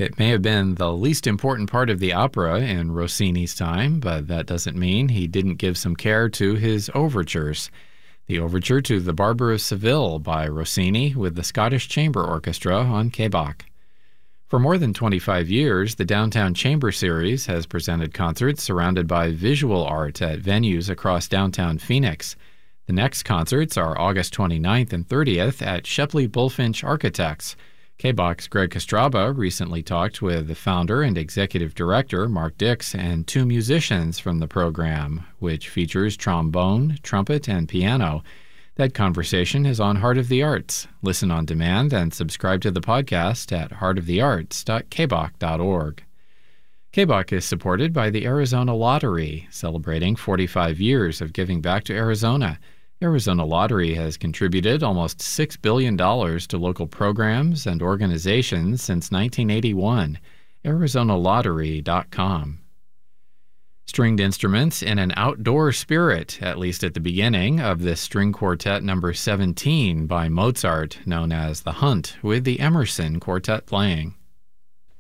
It may have been the least important part of the opera in Rossini's time, but that doesn't mean he didn't give some care to his overtures. The overture to The Barber of Seville by Rossini with the Scottish Chamber Orchestra on KBach. For more than 25 years, the Downtown Chamber Series has presented concerts surrounded by visual art at venues across downtown Phoenix. The next concerts are August 29th and 30th at Shepley Bulfinch Architects. KBach's Greg Kostraba recently talked with the founder and executive director, Mark Dix, and two musicians from the program, which features trombone, trumpet, and piano. That conversation is on Heart of the Arts. Listen on demand and subscribe to the podcast at heartofthearts.kbach.org. KBach is supported by the Arizona Lottery, celebrating 45 years of giving back to Arizona. Arizona Lottery has contributed almost $6 billion to local programs and organizations since 1981. ArizonaLottery.com. Stringed instruments in an outdoor spirit, at least at the beginning of this string quartet number 17 by Mozart, known as The Hunt, with the Emerson Quartet playing.